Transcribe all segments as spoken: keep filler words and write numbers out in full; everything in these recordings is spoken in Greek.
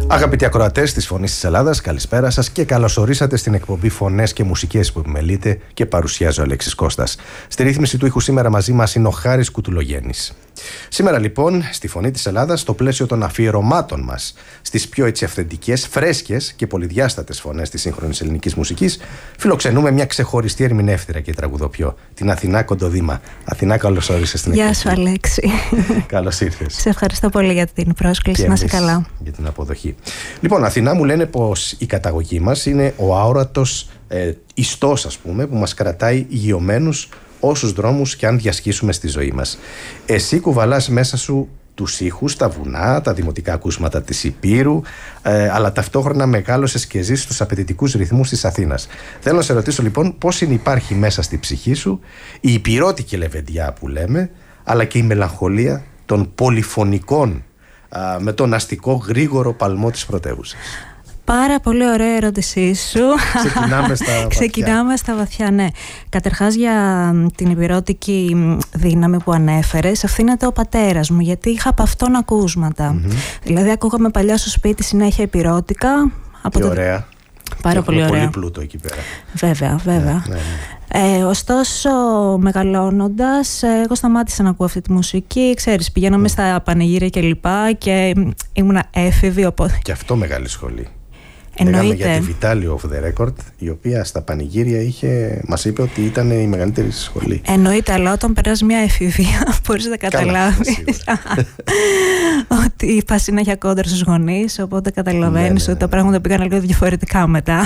Αγαπητοί ακροατές της Φωνής της Ελλάδας, καλησπέρα σας και καλώς ορίσατε στην εκπομπή Φωνές και Μουσικές που επιμελείται και παρουσιάζει ο Αλέξης Κώστας. Στη ρύθμιση του ήχου σήμερα μαζί μας είναι ο Χάρης Κουτουλογέννης. Σήμερα λοιπόν στη Φωνή της Ελλάδας, στο πλαίσιο των αφιερωμάτων μας στις πιο έτσι αυθεντικές, φρέσκες και πολυδιάστατες φωνές της σύγχρονης ελληνικής μουσικής, φιλοξενούμε μια ξεχωριστή ερμηνεύτρια και τραγουδοποιό, την Αθηνά Κοντοδήμα. Αθηνά, καλώς όρισες στην εκπομπή. Γεια σου, Αλέξη. Καλώς ήρθες. Σε ευχαριστώ πολύ για την πρόσκληση. Και να είσαι καλά. Για την αποδοχή. Λοιπόν, Αθηνά, μου λένε πως η καταγωγή μας είναι ο αόρατος ε, ιστός, ας πούμε, που μας κρατάει υγειωμένους όσους δρόμους και αν διασχίσουμε στη ζωή μας. Εσύ κουβαλάς μέσα σου τους ήχους, τα βουνά, τα δημοτικά ακούσματα της Υπήρου, ε, αλλά ταυτόχρονα μεγάλωσες και ζεις στους απαιτητικούς ρυθμούς της Αθήνας. Θέλω να σε ρωτήσω λοιπόν πώς συνυπάρχει μέσα στη ψυχή σου η υπηρώτικη λεβεντιά που λέμε, αλλά και η μελαγχολία των πολυφωνικών α, με τον αστικό γρήγορο παλμό της πρωτεύουσας. Πάρα πολύ ωραία ερώτησή σου. Ξεκινάμε στα βαθιά. Ξεκινάμε στα βαθιά, ναι. Καταρχάς, για την υπηρώτικη δύναμη που ανέφερες, ευθύνεται ο πατέρας μου, γιατί είχα από αυτόν ακούσματα. Mm-hmm. Δηλαδή, ακούγαμε παλιά στο σπίτι συνέχεια υπηρώτικα. Τι το... ωραία. Πάρα και πολύ ωραία. Πολύ πλούτο εκεί πέρα. Βέβαια, βέβαια. Ναι, ναι, ναι. Ε, ωστόσο, μεγαλώνοντας, εγώ σταμάτησα να ακούω αυτή τη μουσική. Ξέρεις, πηγαίναμε mm. στα πανηγύρια και λοιπά και ήμουνα έφηβη. Οπότε... Και αυτό μεγάλη σχολή. Εννοείται. Λέγαμε για τη Vitaly of the Record, η οποία στα πανηγύρια είχε, μας είπε ότι ήταν η μεγαλύτερη σχολή. Εννοείται, αλλά όταν περάσει μια εφηβεία μπορείς να καταλάβεις ότι είπα συνέχεια κόντρα στους γονείς, οπότε καταλαβαίνεις ναι, ναι, ναι, ότι τα πράγματα πήγαν λίγο διαφορετικά μετά.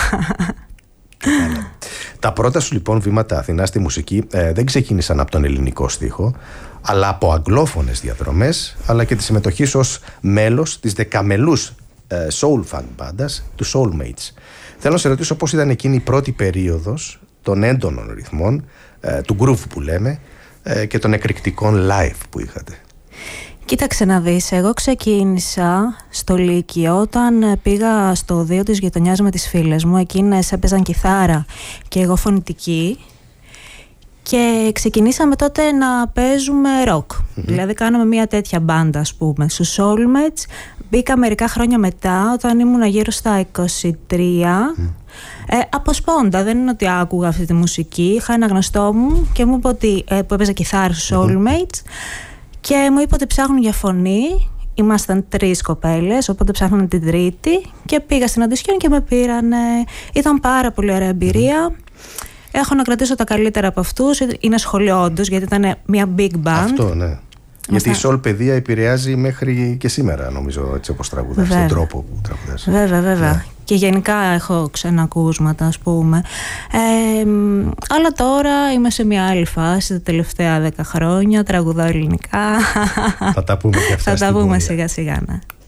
Τα πρώτα σου λοιπόν βήματα, Αθηνά, στη μουσική ε, δεν ξεκίνησαν από τον ελληνικό στίχο, αλλά από αγγλόφωνες διαδρομές, αλλά και τη συμμετοχή σου ως μέλος της δεκαμελούς soul funk μπάντας του Soulmates. Θέλω να σε ρωτήσω πώς ήταν εκείνη η πρώτη περίοδος των έντονων ρυθμών, του groove που λέμε, και των εκρηκτικών live που είχατε. Κοίταξε να δεις, εγώ ξεκίνησα στο Λύκειο όταν πήγα στο οδείο της γειτονιάς με τις φίλες μου. Εκείνες έπαιζαν κιθάρα και εγώ φωνητική. Και ξεκινήσαμε τότε να παίζουμε rock. Mm-hmm. Δηλαδή κάναμε μια τέτοια μπάντα, ας πούμε, στους Soulmates. Μπήκα μερικά χρόνια μετά, όταν ήμουν γύρω στα είκοσι τρία. Mm. Ε, από σπόντα, δεν είναι ότι άκουγα αυτή τη μουσική. Είχα ένα γνωστό μου και μου είπε ότι, ε, που έπαιζε κιθάρα στους Soulmates. Mm-hmm. Και μου είπε ότι ψάχνουν για φωνή. Ήμασταν τρεις κοπέλες, οπότε ψάχναν την τρίτη. Και πήγα στην audition και με πήρανε. Ήταν πάρα πολύ ωραία εμπειρία. Mm-hmm. Έχω να κρατήσω τα καλύτερα από αυτούς. Είναι σχολείο όντως, γιατί ήταν μια big band. Αυτό, ναι. Γιατί η soul παιδεία επηρεάζει μέχρι και σήμερα, νομίζω, έτσι όπως τραγουδάς, τον τρόπο που τραγουδάς. Βέβαια, βέβαια. Yeah. Και γενικά έχω ξένα ακούσματα, ας πούμε. Ε, αλλά τώρα είμαι σε μια άλλη φάση, τα τελευταία δέκα χρόνια, τραγουδάω ελληνικά. Θα τα πούμε και αυτά. Θα τα πούμε σιγά σιγά, ναι.